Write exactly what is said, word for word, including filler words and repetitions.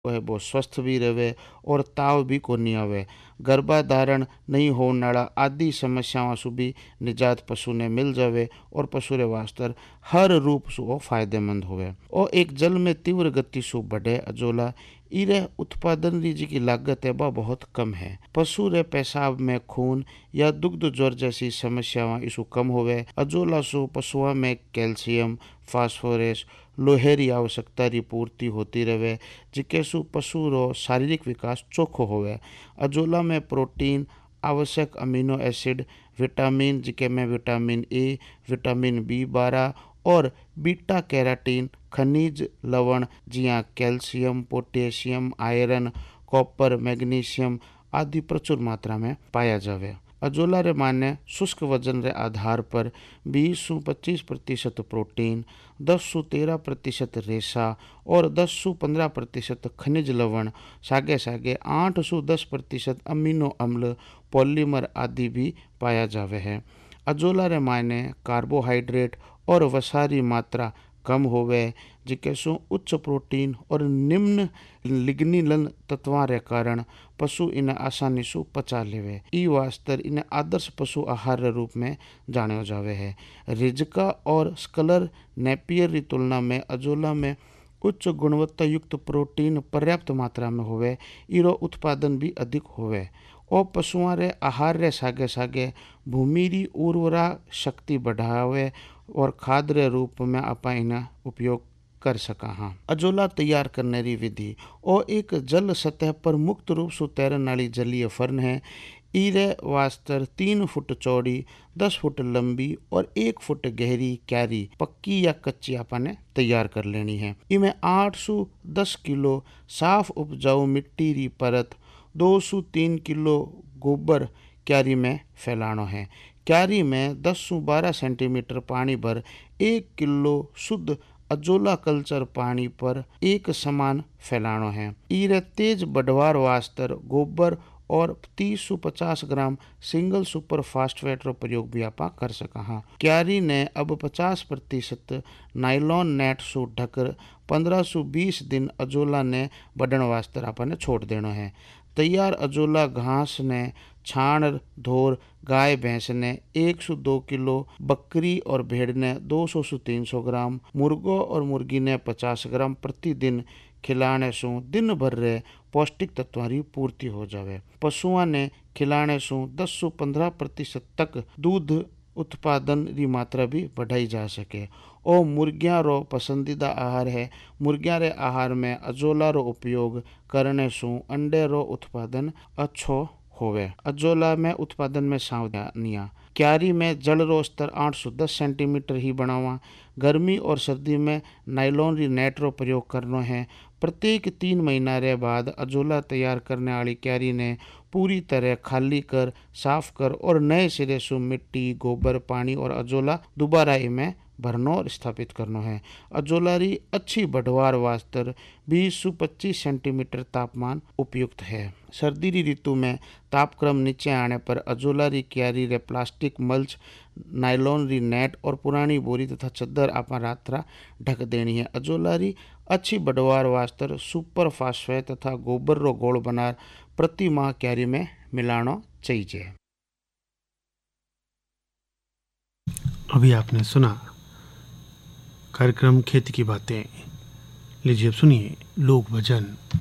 है वो स्वस्थ भी रहे और ताव भी को नहीं आवे। गर्भाधारण नहीं होने वाला आदि समस्याओं से भी निजात पशु ने मिल जावे और पशु रे वास्ते हर रूप से वो फायदेमंद होवे। और एक जल में तीव्र गति से बढ़े अजोला इरे उत्पादन री की लागत है वह बहुत कम है। पशु रे पेशाब में खून या दुग्ध ज्वर जैसी समस्याएं इसु कम होवे। अजोला सु पशुओं में कैल्शियम फास्फोरस लोहेरी आवश्यकता री पूर्ति होती रहे, जिके सु पशु रो शारीरिक विकास चोखो होवे। अजोला में प्रोटीन आवश्यक अमीनो एसिड विटामिन जिके में विटामिन ए विटामिन बी बारह और बीटा कैराटीन खनिज लवण जिया calcium potassium iron copper magnesium आदि प्रचुर मात्रा में पाया जावे। अजोला रे माने शुष्क वजन रे आधार पर बीस सु पच्चीस प्रतिशत प्रोटीन दस सु तेरह प्रतिशत रेशा और दस सु पंद्रह प्रतिशत खनिज लवण सागे सागे आठ सु दस प्रतिशत अमीनो अम्ल पॉलीमर आदि भी पाया जावे है। अजोला रे मायने कार्बोहाइड्रेट और वसा री मात्रा कम होवे, जिके सु उच्च प्रोटीन और निम्न लिग्निन तत्वां रे कारण पशु इन्हें आसानी से पचा लेवे। ई वास्ते इन्हें आदर्श पशु आहार रे रूप में जानो जावे है। रिजका और स्कलर नेपियर री तुलना में अजोला में उच्च गुणवत्ता युक्त प्रोटीन पर्याप्त मात्रा में होवे, इरो उत्पादन भी अधिक होवे और पशुओं रे आहार रे सागे सागे भूमि री उर्वरा शक्ति बढ़ावे और खाद रे रूप में आपा इन्हें उपयोग कर सका। हाँ, अजोला तैयार करने री विधि और एक जल सतह पर मुक्त रूप से तैरने वाली जलीय फर्न है। इरे वास्ते तीन फुट चौड़ी दस फुट लंबी और एक फुट गहरी क्यारी पक्की या कच्ची आपने तैयार कर लेनी है। इमें आठ सु दस किलो साफ उपजाऊ मिट्टी री परत दो सु तीन किलो गोबर क्यारी में फैलानो है। क्यारी में दस सु बारह सेंटीमीटर पानी भर एक किलो शुद्ध अजोला कल्चर पानी पर एक समान फैलानो है। इरे तेज बढ़वार वास्ते गोबर और तीस सु पचास ग्राम सिंगल सुपर फास्फेट रो प्रयोग भी आप कर सका। हाँ, क्यारी ने अब पचास प्रतिशत नाइलॉन नेट सु ढकर पंद्रह सु बीस दिन अजोला ने बढ़न वास्ते आपने छोड़ देना है। तैयार अजोला घास ने छाण धोर गाय भैंस ने एक सौ दो किलो बकरी और भेड़ ने दो सौ से तीन सौ ग्राम मुर्गो और मुर्गी ने पचास ग्राम प्रतिदिन खिलाने से दिन भर रे पौष्टिक तत्वों की पूर्ति हो जावे। पशुओं ने खिलाने से दस से पंद्रह प्रतिशत तक दूध उत्पादन की मात्रा भी बढ़ाई जा सके। और मुर्गियां रो पसंदीदा आहार है। मुर्गियां रे आहार में अजोला रो उपयोग करने से अंडे रो उत्पादन अच्छो होवे। अजोला में उत्पादन में सावधानियां क्यारी में जल रो स्तर आठ सौ दस सेंटीमीटर ही बनावा। गर्मी और सर्दी में नाइलॉन री नेट रो प्रयोग करनो है। प्रत्येक तीन महीना रे बाद अजोला तैयार करने वाली क्यारी ने पूरी तरह खाली कर साफ कर और नए सिरे से मिट्टी गोबर पानी और अजोला दोबारा इमें भरनो और स्थापित करनो है। अजोला री अच्छी बढ़वार वास्ते बीस से पच्चीस सेंटीमीटर तापमान उपयुक्त है। सर्दी री ऋतु में तापक्रम नीचे आने पर अजोला री क्यारी रे प्लास्टिक मल्च नाइलॉन री नेट और पुरानी बोरी तथा चद्दर आपा रात्रा ढक देनी है। अजोला री अच्छी बढ़वार वास्ते सुपर फास्फेट तथा गोबर रो गोल बनार प्रति माह क्यारी में मिलानो चाहिए। अभी आपने सुना कार्यक्रम खेती की बातें। लीजिए अब सुनिए लोक भजन।